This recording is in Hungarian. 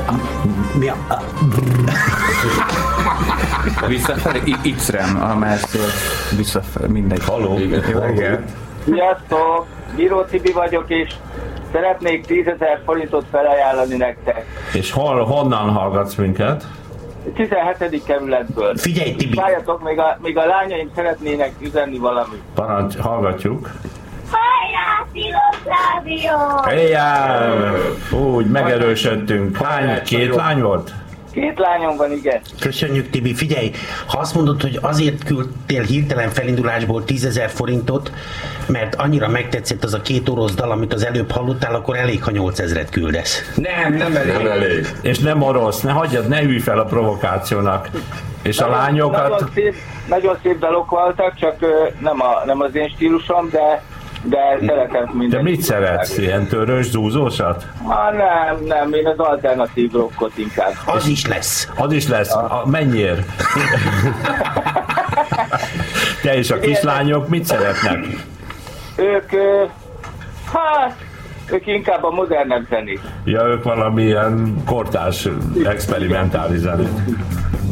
Mi a... Visszafelé, X-rem, a másik visszafelé, mindegy. Halló, Sziasztok! Bíró Tibi vagyok, és szeretnék 10 000 forintot felajánlani nektek. és honnan hallgatsz minket? 17. kerületből. Figyelj, Tibi! Várjatok, még a lányaim szeretnének üzenni valamit. Hallgatjuk. Hajrá, Tilos Rádió! Éjjel! Úgy, megerősödtünk. Két lány volt? 2 lányom van, igen. Köszönjük, Tibi. Figyelj, ha azt mondod, hogy azért küldtél hirtelen felindulásból 10 000 forintot, mert annyira megtetszett az a 2 orosz dal, amit az előbb hallottál, akkor elég, ha 8000-et küldesz. Nem elég. És nem orosz, ne hagyjad, ne ülj fel a provokációnak. És a lányokat... Nagyon szép dalok voltak, csak nem az én stílusom, de szeretem mindent. De mit szeretsz? Ilyen törős, zúzósat? Nem, én az alternatív rockot inkább. Az is lesz. Az is lesz. Mennyiért? Te és a kislányok mit szeretnek? Ők inkább a modernebb zenét. Ja, ők valamilyen kortárs experimentális zenét.